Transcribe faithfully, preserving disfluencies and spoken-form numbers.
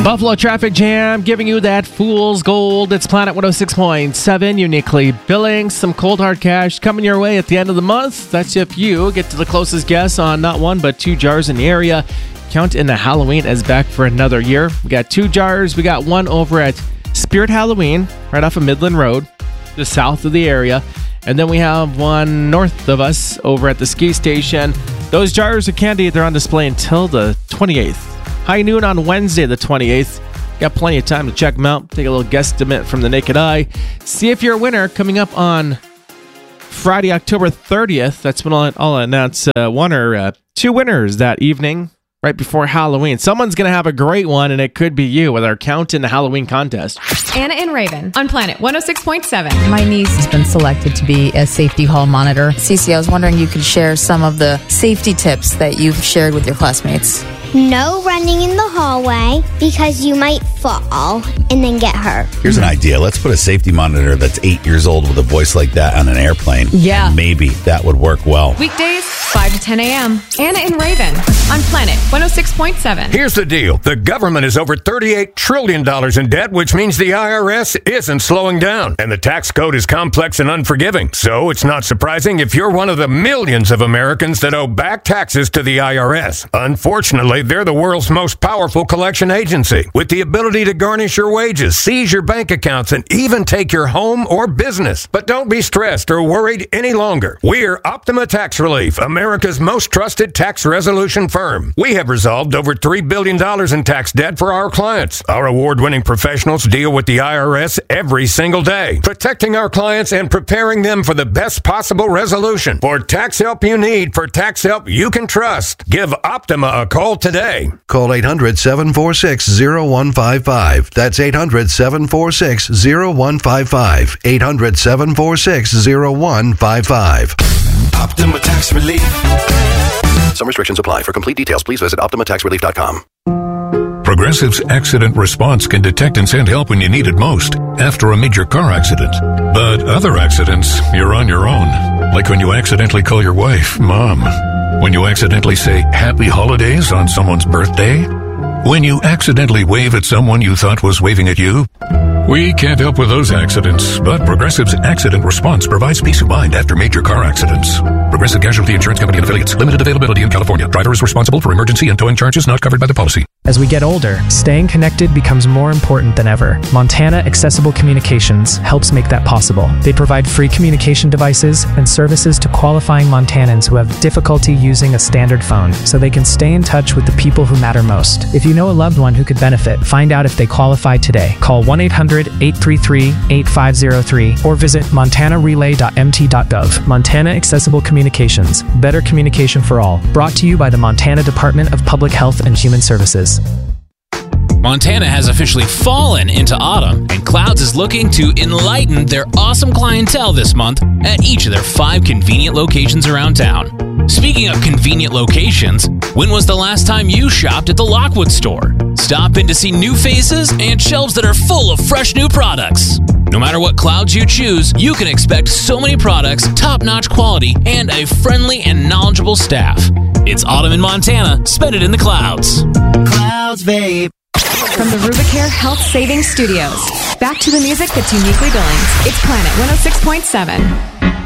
Buffalo Traffic Jam, giving you that fool's gold. It's Planet one oh six point seven, uniquely billing. Some cold hard cash coming your way at the end of the month. That's if you get to the closest guess on not one but two jars in the area. Count in the Halloween as back for another year. We got two jars. We got one over at Spirit Halloween, right off of Midland Road, just south of the area. And then we have one north of us over at the ski station. Those jars of candy, they're on display until the twenty-eighth. High noon on Wednesday, the twenty-eighth. Got plenty of time to check them out. Take a little guesstimate from the naked eye. See if you're a winner coming up on Friday, October thirtieth. That's when I'll, I'll announce uh, one or uh, two winners that evening, right before Halloween. Someone's going to have a great one, and it could be you with our Count in the Halloween contest. Anna and Raven on Planet one oh six point seven. My niece has been selected to be a safety hall monitor. Cece, I was wondering you could share some of the safety tips that you've shared with your classmates. No running in the hallway because you might fall and then get hurt. Here's an idea. Let's put a safety monitor that's eight years old with a voice like that on an airplane. Yeah. And maybe that would work well. Weekdays, five to ten a.m. Anna and Raven on Planet one oh six point seven. Here's the deal. The government is over thirty-eight trillion dollars in debt, which means the I R S isn't slowing down. And the tax code is complex and unforgiving. So it's not surprising if you're one of the millions of Americans that owe back taxes to the I R S. Unfortunately, they're the world's most powerful collection agency, with the ability to garnish your wages, seize your bank accounts, and even take your home or business. But don't be stressed or worried any longer. We're Optima Tax Relief, America's most trusted tax resolution firm. We have resolved over three billion dollars in tax debt for our clients. Our award-winning professionals deal with the I R S every single day, protecting our clients and preparing them for the best possible resolution. For tax help you need, for tax help you can trust, give Optima a call today. Call eight hundred, seven four six, zero one five five. That's eight hundred, seven four six, zero one five five. eight hundred, seven four six, zero one five five. Optima Tax Relief. Some restrictions apply. For complete details, please visit optima tax relief dot com. Progressive's Accident Response can detect and send help when you need it most, after a major car accident. But other accidents, you're on your own. Like when you accidentally call your wife Mom. When you accidentally say Happy Holidays on someone's birthday. When you accidentally wave at someone you thought was waving at you. We can't help with those accidents, but Progressive's Accident Response provides peace of mind after major car accidents. Progressive Casualty Insurance Company and Affiliates. Limited availability in California. Driver is responsible for emergency and towing charges not covered by the policy. As we get older, staying connected becomes more important than ever. Montana Accessible Communications helps make that possible. They provide free communication devices and services to qualifying Montanans who have difficulty using a standard phone, so they can stay in touch with the people who matter most. If you know a loved one who could benefit, find out if they qualify today. Call one eight hundred, eight three three, eight five zero three or visit montana relay dot m t dot gov. Montana Accessible Communications. Better communication for all. Brought to you by the Montana Department of Public Health and Human Services. Montana has officially fallen into autumn, and Clouds is looking to enlighten their awesome clientele this month at each of their five convenient locations around town. Speaking of convenient locations, when was the last time you shopped at the Lockwood store? Stop in to see new faces and shelves that are full of fresh new products. No matter what Clouds you choose, you can expect so many products, top-notch quality, and a friendly and knowledgeable staff. It's autumn in Montana. Spend it in the Clouds. Clouds, babe. From the Rubicare Health Savings Studios, back to the music that's uniquely Billings. It's Planet one oh six point seven.